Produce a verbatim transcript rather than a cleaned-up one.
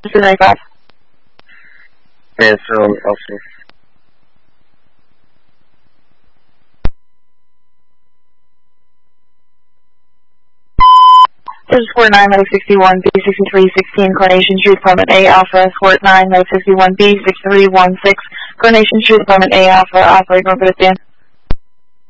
two ninety-five. Yeah, so officer. This is Fort nine, Lake sixty-one, B sixty-three sixteen, Coronation Street, Department A, Alpha, Fort nine, Lake sixty-one, B sixty-three sixteen, Coronation Street, Department A, Alpha, operator, over to stand.